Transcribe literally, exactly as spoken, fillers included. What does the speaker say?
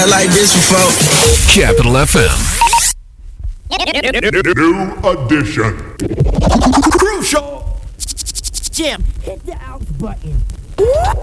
like this before. Capital F M. New edition. Crucial. Jim, hit the out button.